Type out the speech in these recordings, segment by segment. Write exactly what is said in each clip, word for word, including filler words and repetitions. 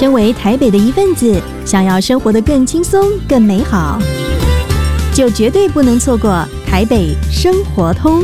身为台北的一份子，想要生活得更轻松、更美好，就绝对不能错过台北生活通。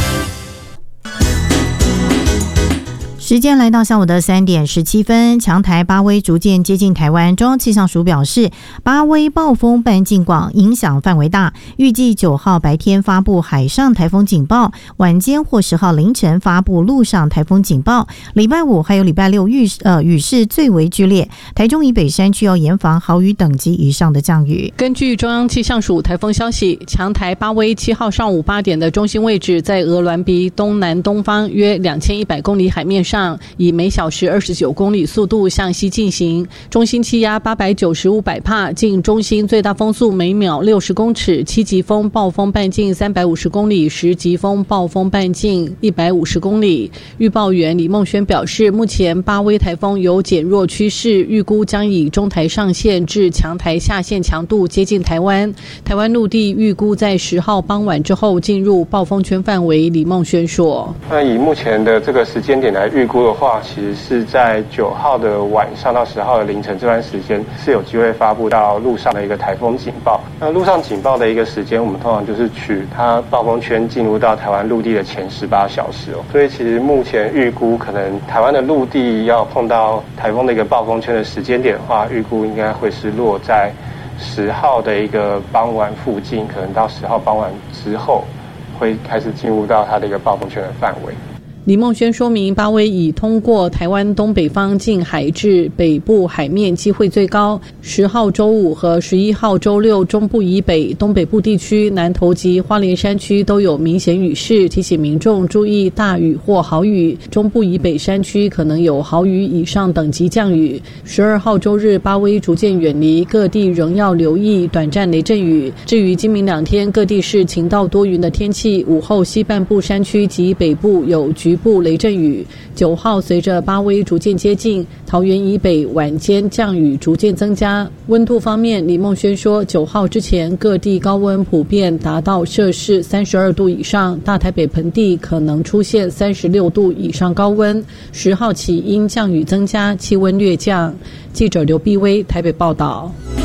时间来到下午的三点十七分，强台巴威逐渐接近台湾。中央气象署表示，巴威暴风半径广，影响范围大，预计九号白天发布海上台风警报，晚间或十号凌晨发布陆上台风警报。礼拜五还有礼拜六雨呃雨势最为剧烈，台中以北山区要严防豪雨等级以上的降雨。 根据中央气象署台风消息，强台巴威七号上午八点的中心位置在鹅銮鼻东南东方约两千一百公里海面上。以每小时二十九公里速度向西进行，中心气压八百九十五百帕，近中心最大风速每秒六十公尺，七级风暴风半径三百五十公里，十级风暴风半径一百五十公里。预报员李梦轩表示，目前巴威台风有减弱趋势，预估将以中台上线至强台下线强度接近台湾。台湾陆地预估在十号傍晚之后进入暴风圈范围。李梦轩说：“ 那以目前的这个时间点来预估。”预估的话，其实是在九号的晚上到十号的凌晨这段时间是有机会发布到陆上的一个台风警报。那陆上警报的一个时间，我们通常就是取它暴风圈进入到台湾陆地的前十八小时哦。所以其实目前预估可能台湾的陆地要碰到台风的一个暴风圈的时间点的话，预估应该会是落在十号的一个傍晚附近，可能到十号傍晚之后会开始进入到它的一个暴风圈的范围。 李梦轩说明，巴威已通过台湾东北方近海至北部海面机会最高。十号周五和十一号周六，中部以北、东北部地区、南投及花莲山区都有明显雨势，提醒民众注意大雨或豪雨。中部以北山区可能有豪雨以上等级降雨。十二号周日，巴威逐渐远离，各地仍要留意短暂雷阵雨。至于今明两天，各地是晴到多云的天气，午后西半部山区及北部有局部雷阵雨。九号随着巴威逐渐接近，桃园以北晚间降雨逐渐增加。温度方面，李梦轩说，九号之前各地高温普遍达到摄氏三十二度以上，大台北盆地可能出现三十六度以上高温。十号起因降雨增加，气温略降。记者刘碧薇台北报道。